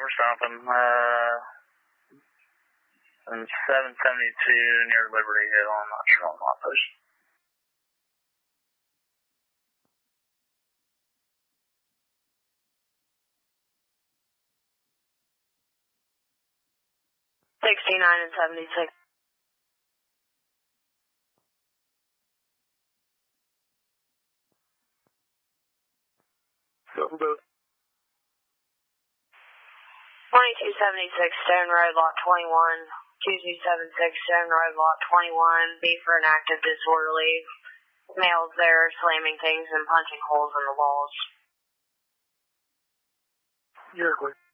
for something. And 772 near Liberty Hill. I'm not sure on my position. $69 and $76. Go both. 2276 Stone Road, Lot 21. 2276 Stone Road, Lot 21. B for an active disorderly. Males there slamming things and punching holes in the walls. You're clear.